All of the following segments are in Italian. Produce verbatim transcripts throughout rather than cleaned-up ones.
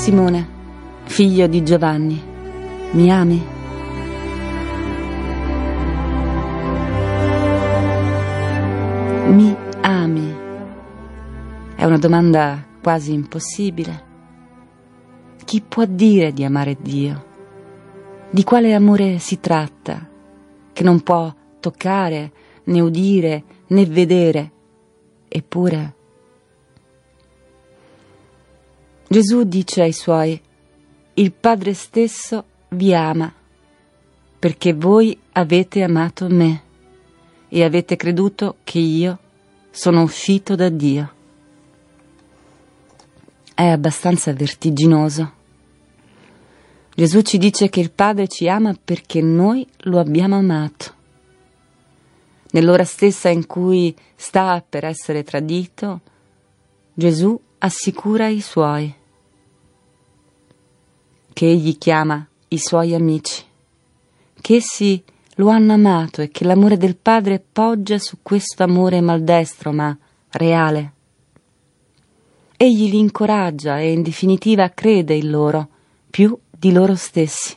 Simone, figlio di Giovanni, mi ami? Mi ami? È una domanda quasi impossibile. Chi può dire di amare Dio? Di quale amore si tratta, che non può toccare, né udire, né vedere? Eppure Gesù dice ai Suoi: il Padre stesso vi ama, perché voi avete amato me e avete creduto che io sono uscito da Dio. È abbastanza vertiginoso. Gesù ci dice che il Padre ci ama perché noi lo abbiamo amato. Nell'ora stessa in cui sta per essere tradito, Gesù assicura i Suoi che Egli chiama i Suoi amici, che essi lo hanno amato e che l'amore del Padre poggia su questo amore maldestro ma reale. Egli li incoraggia e in definitiva crede in loro più di loro stessi.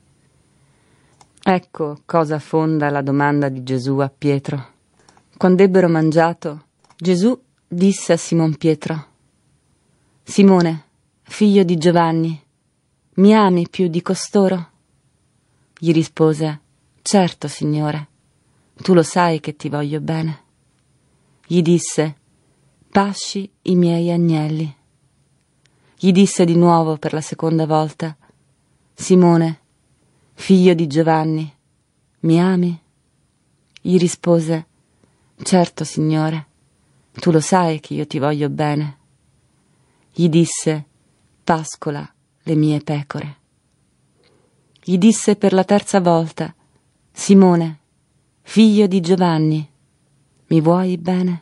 Ecco cosa fonda la domanda di Gesù a Pietro. Quando ebbero mangiato, Gesù disse a Simon Pietro: Simone, figlio di Giovanni, mi ami più di costoro? Gli rispose: certo, Signore, tu lo sai che ti voglio bene. Gli disse: pasci i miei agnelli. Gli disse di nuovo per la seconda volta: Simone, figlio di Giovanni, mi ami? Gli rispose: certo, Signore, tu lo sai che io ti voglio bene. Gli disse: pascola le mie pecore. Gli disse per la terza volta: Simone, figlio di Giovanni, mi vuoi bene?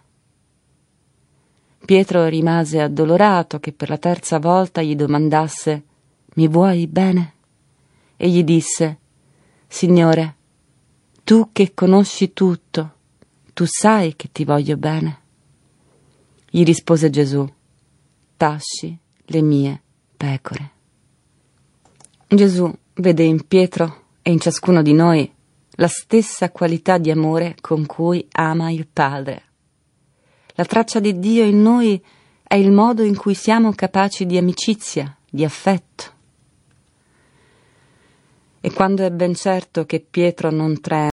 Pietro rimase addolorato che per la terza volta gli domandasse: mi vuoi bene? E gli disse: Signore, tu che conosci tutto, tu sai che ti voglio bene. Gli rispose Gesù: pasci le mie pecore. Gesù vede in Pietro e in ciascuno di noi la stessa qualità di amore con cui ama il Padre. La traccia di Dio in noi è il modo in cui siamo capaci di amicizia, di affetto. E quando è ben certo che Pietro non trema,